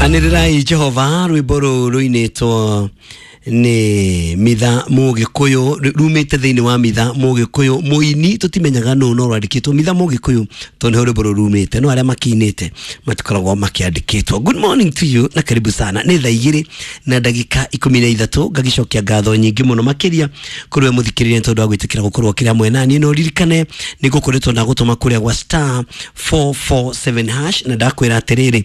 Anirirai Jehova rwiboro ruinetwo ni mitha mugikuyu rumite thiini wa mitha mugikuyu muini tutimenyaga no rwandikitwo mitha mugikuyu tondu rwiboro rumite no aria makinite matikoragwo makiandikitwo. Good morning to you na karibu sana. Ni thaa 2 na ndagika 13 ngagicokia ngatho nyingi muno makiria kurwe muthikiriria tondu wa gwitikira gukorwo kiria mwenani no ririkane ni gukoretwo na gutuma kuria gwa star 447 hash na ndakwira atiriri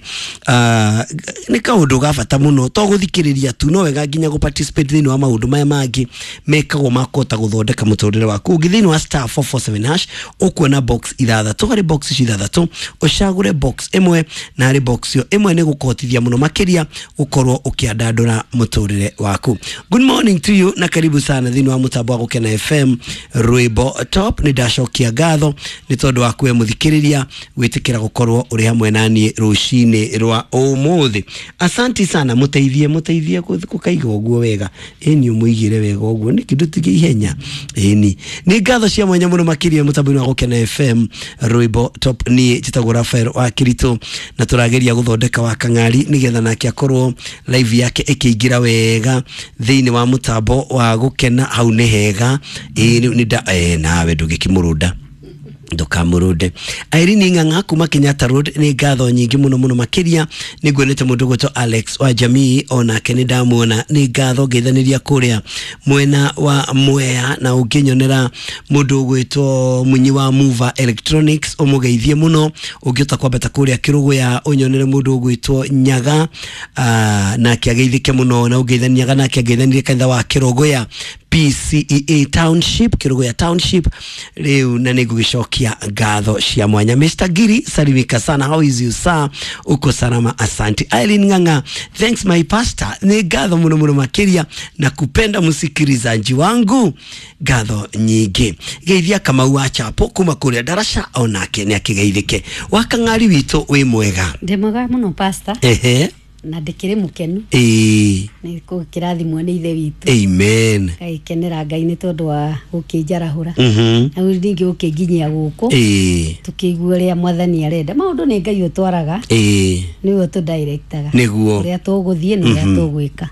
ni kaundu gabata muno to guthikiriria tu no wega nginya gu participate thini wa maundu maya mangi mekagwo makota guthondeka muturire waku ngithini wa star 447 hash ukuona box ithathatu hari box ithathatu ucagure box imwe na hari box yo imwe ni gukotithia muno makiria ukorwo ukiandandura muturire waku. Good morning to you na karibu sana thini wa mutambo wa Gukena FM Rwimbo Top. Ni ndacokia ngatho ni tondu wa kwe muthikiriria gwitikira gukorwo uri hamwe nani rucini rwa umuthi. Asanti sana muteithie kukaiga uguo wega eni umuigire wega uguo ni kindu tigi ihenya eni ni ngatho cia mwanya muno makiria mutambo wa Gukena FM Rwimbo Top. Ni jitagwo Rafael wa Kirito na turageria guthondeka wa Kang'ari nigetha nake akorwo live yake ikiingira wega thini wa mutambo wa Gukena hau ni hega ni nawe ndugikimurunda ndukamurude. Irene Ng'ang'a kuma Kenyatta Road ni ngatho nyingi muno makiria ni ngwenete mundu gweto Alex wa jamii ona Kenida muona ni ngatho ngeithaniria kuria mwena wa Mwea na unginyonera mundu gweto munyi wa Mover Electronics umugeithie muno ungiota kwambata kuria Kirugu ya unyonere mundu gweto Nyaga na kiageithike muno na ungeithaniaga na kiageithanirie kanitha wa Kirugu ya PCEA Township Kirugu ya Township leo na nigugicokia ngatho cia mwanya. Mr. Giri salimika sana, how is you sir? Uko salama, asante. Irene Ng'ang'a, thanks my pastor. Ni ngatho muno makiria na kupenda musikilizaji wangu ngatho nyingi. Geithia Kamau wa Chapo kuma kuria Darasha onake ni akigeithike. Wa Kang'ari witu wi mwega? Ndi mwega muno pastor. Na ndikire mukenu ni ko kirathimwo ni ithe witu. Amen. Kai kenera Ngai ni tondu wa ukinjarahura na uringi ukinginyia guku tukigua ria mwathani arenda maundu ni Ngai utwaraga niwe tu directaga niguo ria tuguthie ni ria tugwika.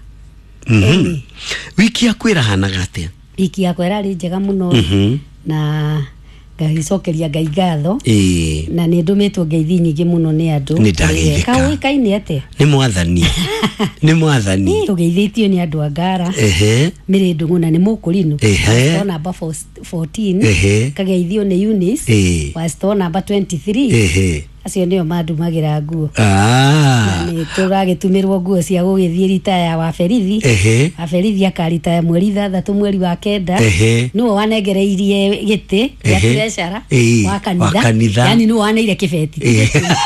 Wiki yakwira hanaga atia? Wiki yakwa irari njega muno na ngagicokeria Ngai ngatho na ni ndumitwo ngeithi nyingi muno ni andu ni ndageithika kawikaine ate ni mwathani ni mwathani tugeithitio ni andu angara mire ndunguna ni mukurinu wa number 14 kageithio ni Eunice wa number 23 acio ndio madumagira nguo ni turagitumirwo nguo cia gugithie ritaya wa Ferithi akaritaya mweri 3 mweri wa 9 no wanengereirie giti ya treasure wa kanitha yani no waneire kibeti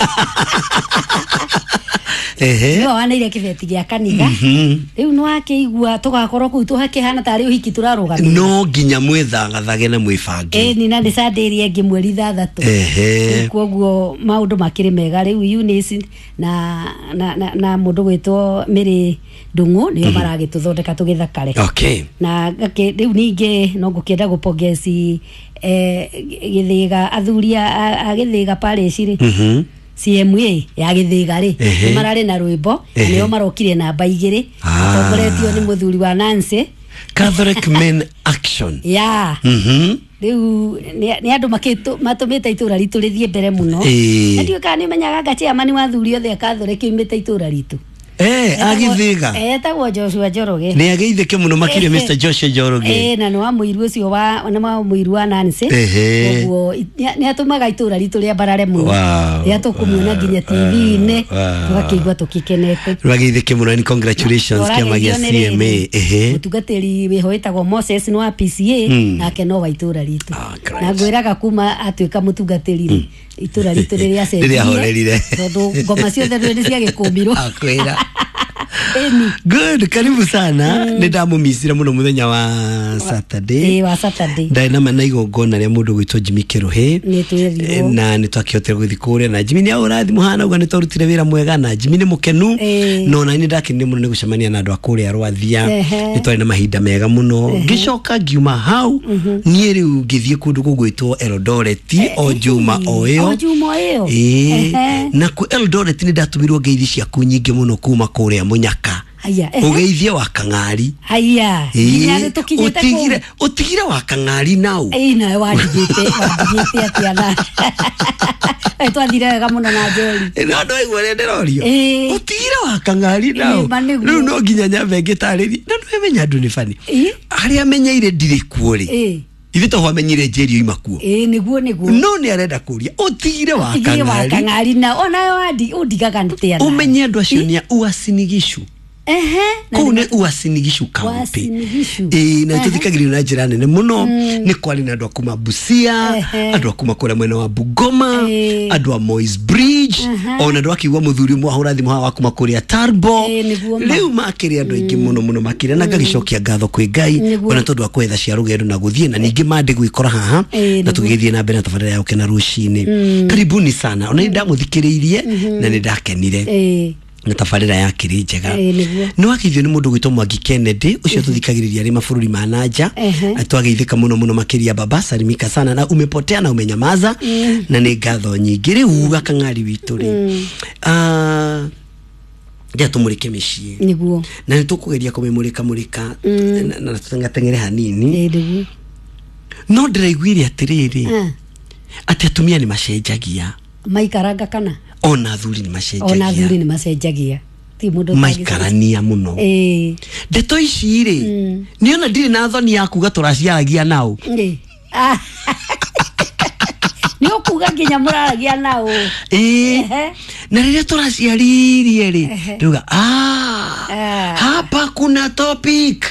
no waneire kibeti gya kanitha riu no akeigua tugakorwo ku tuhakihana tari uhiki turarugamira no nginya mwithangathage na mwibange ni na ndisandirie ngi mweri 3 koguo maundu makiri mega riu Eunice na mundu gwitwo Miri Ndungu niyo maragituthondeka tugithakare na riu ningi no ngukienda gupongezi githiga athuria a githiga parishiri CMA ya githiga ri marari na rwimbo niyo marokire namba 2 atongoretio ni muthuri wa Nancy Catholic Men Action riu ni andu matumite itura ritu rithie mbere muno na ndio kana menyaga ngachi amani wa thuri othe Catholic imite itura ritu agithiga etagwo Joshua Njoroge ni ageithike muno makiria Mr. Joshua Njoroge na no amuiru ucio wa na amuiru wa Nancy uguo ni atumaga itura ritu ria barare muno ya tukumuona nginya TV ne tukakigwa tukikenete ageithike muno ni congratulations kama gia CMA mutungatiri wihoetagwo Moses no PCA nake no wa itura ritu na ngwiraga kuma atuika mutungatiri itura ritu riria horerire tondu ngoma ciothe ni cia gikumbiro akwira Good, karibu sana. Nindamumisira muno muthenya wa Saturday. Wa Saturday. Ndaina na igongona rĩa mundu gwitwo Jimmy Kiruhe. Na nitwakihotera guthi kuria na Jimmy ni aurathi muhana uga nitorutire wira mwega na Jimmy ni mukenu. No na ni ndakenire muno ni gucemania na andu akuria Rwathia. Nitwari na mahinda mega muno. Ngicoka ngiuma hau nie riu ngithie kundu gugwitwo Eldoret o juma oyo. O juma oyo. Na ku Eldoret ni ndatumirwo ngeithi cia kunyinge muno kuma kuria Munyaka. Aya. Ugeithie wa Kang'ari. Aya. Utigire wa Kang'ari nau. Na wadigite atiana. Twathire wega muno na Njeri. No ndo igwere nderorio. Utigire wa Kang'ari nau. Riu no nginya nyambe ngitarĩria. No ndwemenya andu ni fani. Aria menyeire ndire kuo ri. Ithi to wamenyire Njeri ima kuo. Niguo. No ni arenda kuria. Utigire wa Kang'ari. Wa Kang'ari na ona udigaga ntiana. Umenye andu acio ni Uasin Gishu. Kune Uasin Gishu County. Na tuthikagirira na njira nene muno ni kwali na andu akuma Busia, andu akuma kura mwena wa Bungoma, andu a Moi's Bridge, ona andu akiwa muthuri mwa hurathi mwa wakuma kuria Tarbo. Riu makiri andu aingi muno makiri na ngagicokia ngatho kwi Ngai ona tondu akwetha cia rugendo na guthie na ningi mande gwikora haha na tugithie na mbere na tabarira ya ukena rucini. Karibuni sana. Ona ndamuthikiriirie na ni ndakenire. Na tabarira ya kiri njega no akithio ni mundu gwitwo Mwangi Kennedy ucio tuthikagiriria ri mabũrũri ma nanja atwageithika muno muno baba salimika sana na umepotea na umenyamaza na ni ngatho nyingi riu uga Kang'ari witu ri ndia tumurike micii niguo na nitukugeria kumemurika na tutangatengere hanini niguo no ndiraiguire atiriri ati atumia ni macenjagia maikaranga kana ona athuri ni macenjagia ti mundu maikarania muno ndeto ici ri niona ndiri na thoni ya kuga turaciaragia nao ni ukuga nginya muraragia nao na riria turaciaririe ri ruga hapa kuna topic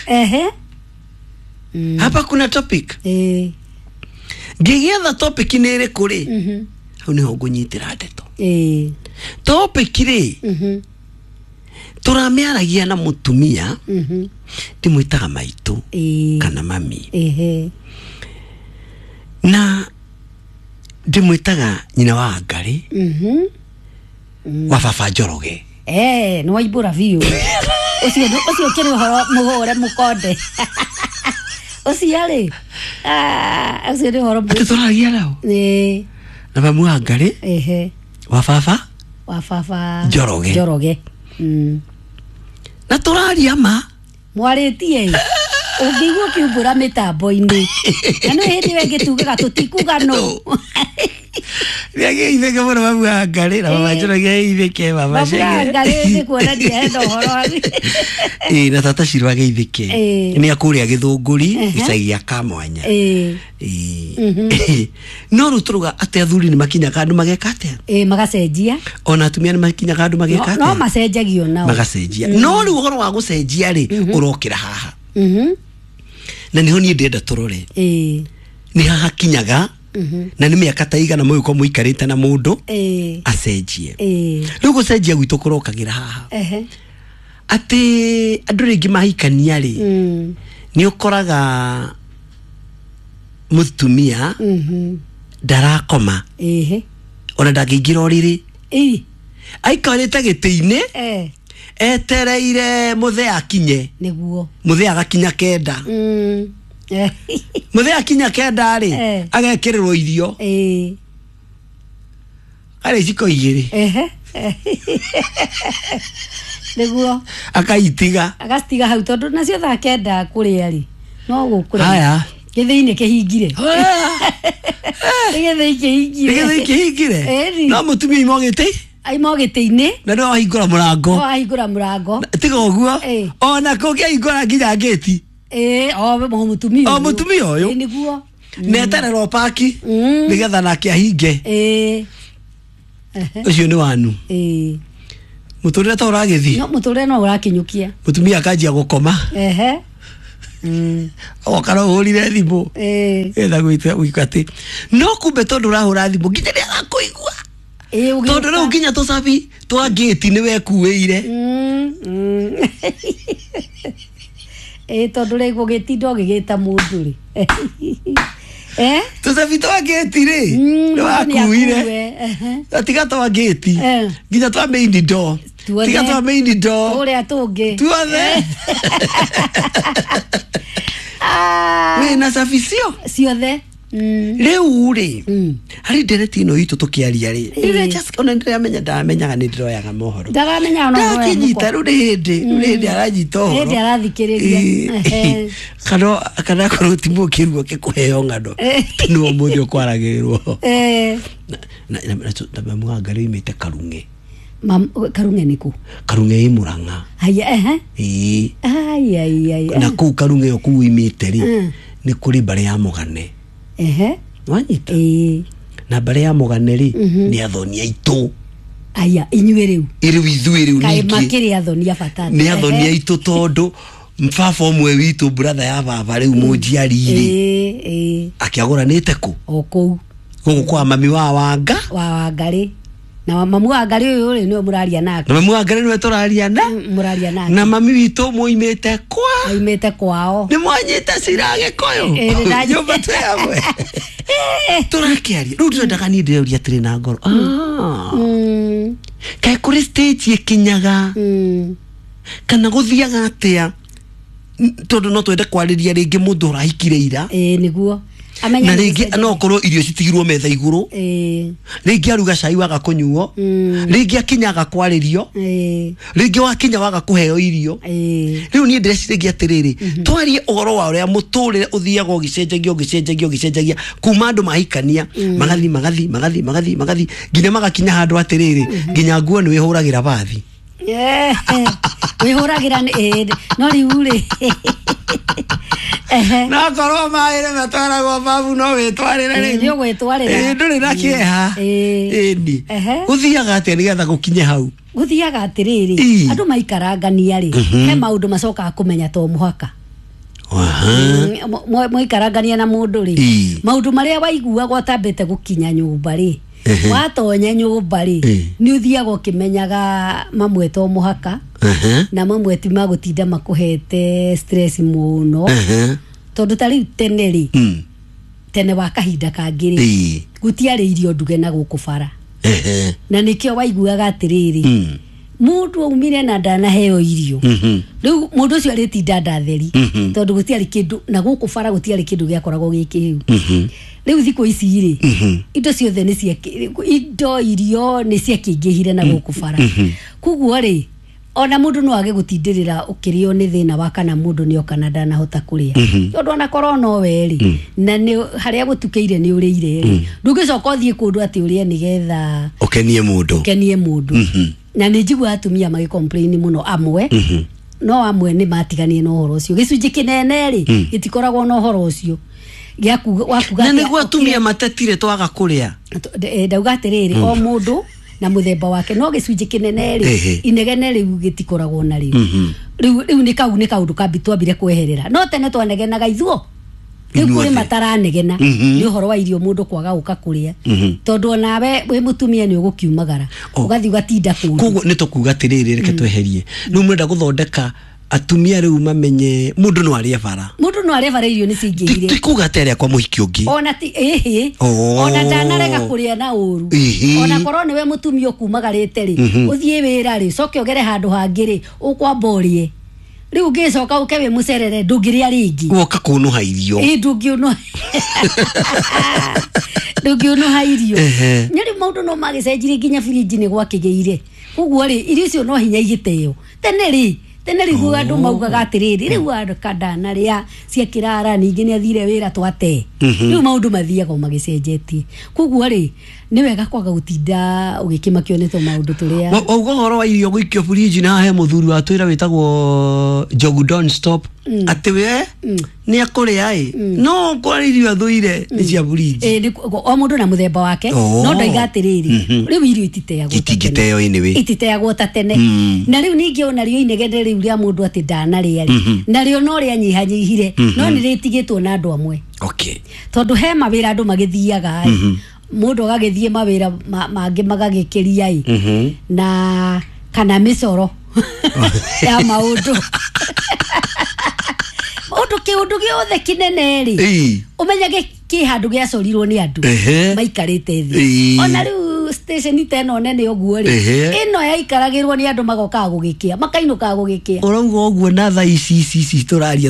hapa kuna topic ngigetha topic ni ri kuri hau niho ngunyitira ndeto topic ri turamearagia na mutumia ndimwitaga maitu kana mami na ndimwitaga nyina wa Ngari wa baba Njoroge no waibura biu ucio kiri horo muhore mukonde ucio ri ucio ri horo ati turagia nao na mami wa Ngari wa baba Njoroge na turaria ma mwaritie ungigwo kiumbura mitambo-ini na no hindi wengi tugaga tutikuga no Niagitheke muno mami wa Ngari na baba Njoroge itheke baba Njoroge Ngari ni kuonadia hendo horo na tata Shirũ ageitheke ni akuria Githunguri gicagi gia Kamwanya no ruturuga ati athuri ni makinyaga andu mageka atia magacenjia ona atumia ni makinyaga andu mageka atia no macenjagio nao magacenjia no ri uhoro wa gucenjia ri urokira haha na niho ni ndenda turore ni haha kinyaga na ni miaka ta igana muiko muikarite na mundu acenjie riu gucenjia gwitu kurokagira haha ati andu ringi mahikania ri ni ukoraga mutumia ndarakoma ona ndangĩingĩra ũrĩrĩ aikarĩte gĩtĩ-inĩ etereire mũthee akinye nĩguo mũthee agakinya kenda mũthee akinya kenda rĩ agekĩrĩrwo irio arĩ iciko igĩrĩ nĩguo agacitiga hau tondũ nacio thaa kenda kũrĩa rĩ no gũkũrĩa haya githĩ-inĩ kĩhingire githĩ kĩhingire no mũtumia aima gĩtĩ-inĩ na no ahingũra mũrango tiga ũguo ona kũngĩahingũra nginya ngĩti mũtumia ũyũ nĩguo netererwo paki nĩgetha nake ahinge ũcio nĩ wanu mũtũrĩre ta ũragĩthiĩ mũtũrĩre no ũrakinyũkia mũtumia akanjia gũkoma okara hurire thimu etha gwita wikati no kumbe tondu urahura thimu nginya ni agakuigua tondu riu nginya tucabi twa gate ni wekuire tondu ri gugitinda ugigita mundu ri tucabi twa gate ri ni wakuire atiga twa gate nginya twa main door tiga twa main door uria tungi tuothe wina cabi ciothe riu ri hari ndereti ino itu tukiaria ri ire just ona ndiramenya ndamenyaga ni ndiroyaga mohoro ndaramenya ona kinyita ru hindi aranyita horo hindi arathikiriria kana korwo ti mukiruo kikuheo ngano tinu muthi ukwaragirwo na mamu ngari imite karunge karunge niku karunge imuranga aya na ku karunge yo ku imite ri ni kuri bare ya mugane wanyita na bare ya mugane ri ni athoni aitu aya inywe riu ithui riu kai makiri athoni abatani ni athoni aitu tondu mfafo mwe witu brother ya baba riu mujiari ri akiaguranite ku oku kwa mami wa wanga ri na mamu wa ngari uyu ri ni muraria nake na mamu wa ngari ni turaria na muraria nake na mami witu muimite kwao ni mwanyita cirage koyo nyumba tuyamwe turakiaria riu ndirenda ni ndireria tiri na ngoro kai kuri stage ikinyaga kana guthiaga atia tondu no twende kwariria ringi mundu urahikire ira niguo na ringi no korwo irio citigirwo metha iguru ringi aruga cai waga kunyuo ringi akinyaga kwaririo ringi wakinya waga kuheo irio riu ni ndĩreciria atiriri twarie ũhoro wa ũrĩa mũtũrĩre ũthiaga ũgicenjagia kuma andũ mahikania magathi nginya magakinya handũ atiriri nginya nguo nĩ wĩhũragĩra bathi wĩhũragĩra no riu ri na korwo maire matwaragwo babu no witwarire ri ndio gwitwarira nduri na kieha ni uthiaga atia nigetha gukinye hau guthiaga atiriri andu maikarangania ri he maundu macoka kumenya to muhaka mwikarangania na mundu ri maundu maria waiguaga utambite gukinya nyumba ri watonya nyumba ri ni uthiaga ukimenyaga mamwe to muhaka na mamwe ti magutinda makuhete stress muno tondu tari teneri tene wa kahinda kangiri gutiari irio nduge na gukubara na nikio waiguaga atiriri mundu umire na ndana heo irio riu mundu ucio aritinda ndatheri tondu gutiari kindu na gukubara gutiari kindu giakoragwo gikihiu riu thiko ici ri indo ciothe ni cia indo irio ni cia kingihire na gukubara kuguo ri ona mundu no age gutindirira ukirio ni thina wa kana mundu ni okana ndana hota kuria tondu ona korona weri na ni haria gutukeire ni urire ri ndugicoka uthie kundu ati urie ni getha ukenie mundu na ni njigua atumia magi complain muno amwe no amwe ni matiganie no horo ucio gicunji kinene ri gitikoragwo no horo ucio wakuga na niguo atumia matetire twaga kuria ndauga atiriri o mundu na muthemba wake no gicunji kinene ri inegene riu gitikoragwo na riu ni kaundu kabitwambire kweherera no tene twanegenaga ithuo riu kuri mataranegena ni uhoro wa irio mundu kwaga uka kuria tondu onawe wi mutumia ni ugukiumagara ugathi ugatinda kundu koguo ni tukuga atiriri reke tweherie riu mwenda guthondeka atumia riu mamenye mundu no aria bara irio ni cingihire tikuga teria kwa muhiki ungi ona ti ona ndanarega kuria na uru ona korwo niwe mutumia ukumagarite ri uthie wira ri coke ogere handu hangiri ukwamborie riu ngicoka ukewe mucerere ndungiria ringi woka kunuha irio ndungiunuha irio nyari maundu no magicenjire nginya firiji ni gwakigeire kuguo ri irio cio no hinya igiteo tene riu andu maugaga atiriri riu andu kadana ria cia kirara ningi ni athire wira twate riu maundu mathiaga magicenjetie kuguo ri ni wega kwaga gutinda ugikimakio ni to maundu turia wauga horo wa irio guikio fridge na he muthuri wa twira witagwo Jogu Don't Stop ati we ni akuria no kwa irio thuire ni cia fridge o mundu na muthemba wake no ndaiga atiriri riu irio itigiteo anyway ititeagwo ta tene na riu ningi ona rio inegene riu ria mundu ati ndana ria na rio no ria nyihanyihire no ni ritigitwo na andu amwe okay tondu he mawira andu magithiaga mundu agagithie mawira mangi magagikiria na kana micoro ya maundu undu giothe kinene ri umenyage ki handu gia corirwo ni andu maikarite thi ona riu station teno nene oguo ri ino yaikaragirwo ni andu magoka gugikia makainuka gugikia urauga oguo na tha ici turaria